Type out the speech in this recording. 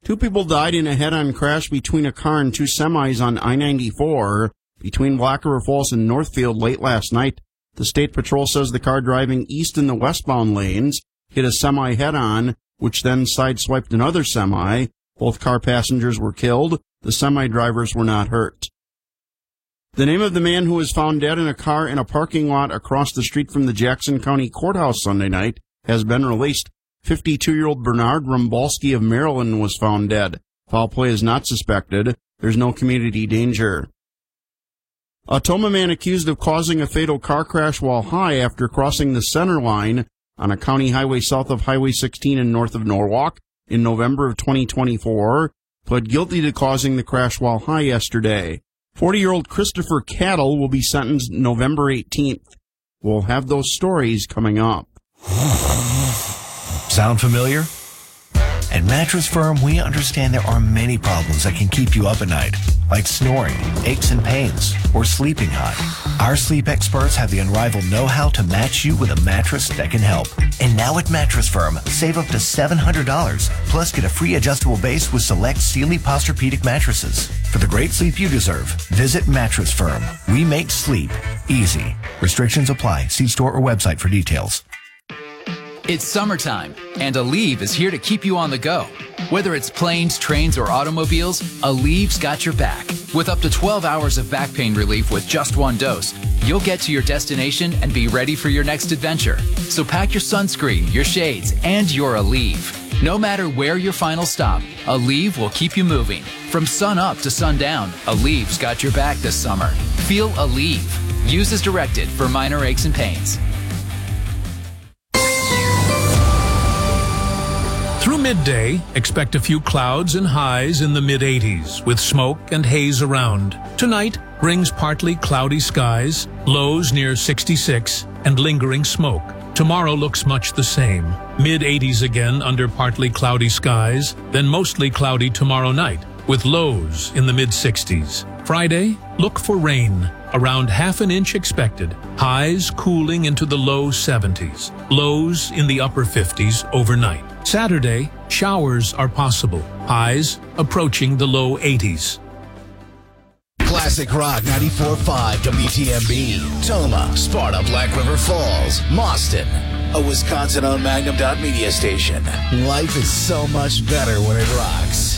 2 people died in a head-on crash between a car and 2 semis on I-94 between Black River Falls and Northfield late last night. The State Patrol says the car driving east in the westbound lanes hit a semi head-on, which then sideswiped another semi. Both car passengers were killed. The semi-drivers were not hurt. The name of the man who was found dead in a car in a parking lot across the street from the Jackson County Courthouse Sunday night has been released. 52-year-old Bernard Rumbalski of Maryland was found dead. Foul play is not suspected. There's no community danger. A Toma man accused of causing a fatal car crash while high after crossing the center line on a county highway south of Highway 16 and north of Norwalk in November of 2024 pled guilty to causing the crash while high yesterday. 40-year-old Christopher Cattle will be sentenced November 18th. We'll have those stories coming up. Sound familiar? At Mattress Firm, we understand there are many problems that can keep you up at night, like snoring, aches and pains, or sleeping hot. Our sleep experts have the unrivaled know-how to match you with a mattress that can help. And now at Mattress Firm, save up to $700, plus get a free adjustable base with select Sealy Posturepedic mattresses. For the great sleep you deserve, visit Mattress Firm. We make sleep easy. Restrictions apply. See store or website for details. It's summertime, and Aleve is here to keep you on the go. Whether it's planes, trains, or automobiles, Aleve's got your back. With up to 12 hours of back pain relief with just 1 dose, you'll get to your destination and be ready for your next adventure. So pack your sunscreen, your shades, and your Aleve. No matter where your final stop, Aleve will keep you moving. From sun up to sundown, Aleve's got your back this summer. Feel Aleve. Use as directed for minor aches and pains. Through midday, expect a few clouds and highs in the mid-80s with smoke and haze around. Tonight brings partly cloudy skies, lows near 66, and lingering smoke. Tomorrow looks much the same. Mid-80s again under partly cloudy skies, then mostly cloudy tomorrow night with lows in the mid-60s. Friday, look for rain. Around ½ an inch expected. Highs cooling into the low 70s. Lows in the upper 50s overnight. Saturday, showers are possible. Highs approaching the low 80s. Classic Rock 94.5 WTMB. Toma, Sparta, Black River Falls, Mauston. A Wisconsin-owned Magnum.media station. Life is so much better when it rocks.